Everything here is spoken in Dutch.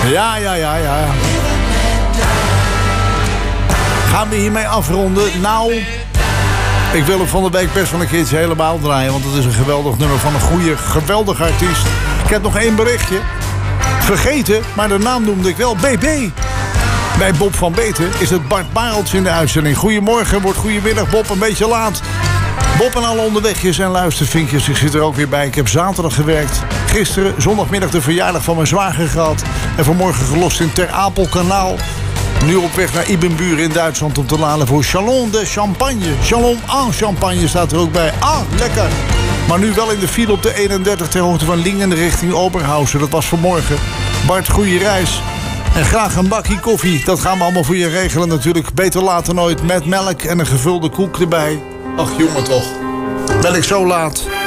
Ja. Gaan we hiermee afronden? Nou, ik wil hem van de week best wel een keertje helemaal draaien. Want het is een geweldig nummer van een geweldige artiest. Ik heb nog 1 berichtje. Vergeten, maar de naam noemde ik wel. BB. Bij Bob van Beten is het Bart Barelds in de uitzending. Goedemorgen, wordt goedemiddag Bob, een beetje laat. Bob en alle onderwegjes en luistervinkjes, ik zit er ook weer bij. Ik heb zaterdag gewerkt. Gisteren, zondagmiddag, de verjaardag van mijn zwager gehad. En vanmorgen gelost in Ter Apel-kanaal. Nu op weg naar Ibbenbüren in Duitsland om te laden voor Chalon de Champagne. Chalon en Champagne staat er ook bij. Ah, lekker. Maar nu wel in de file op de 31 ter hoogte van Lingen richting Oberhausen. Dat was vanmorgen. Bart, goede reis. En graag een bakje koffie. Dat gaan we allemaal voor je regelen natuurlijk. Beter later nooit, met melk en een gevulde koek erbij. Ach jongen toch. Ben ik zo laat.